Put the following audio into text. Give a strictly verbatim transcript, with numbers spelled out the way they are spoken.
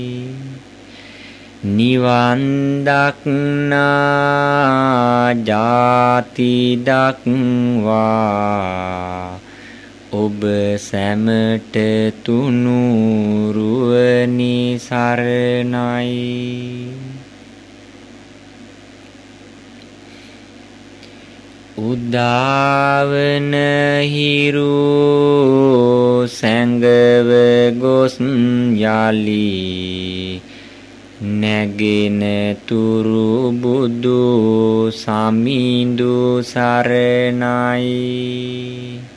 නිවන් දක්නා ජාති දක්වා ඔබ සැමට තුනුරුවනි සරණයි. උදාවන හිරු සැඟව ගොස් යලි නැගෙන තුරු බුදු සමිඳු සරණයි.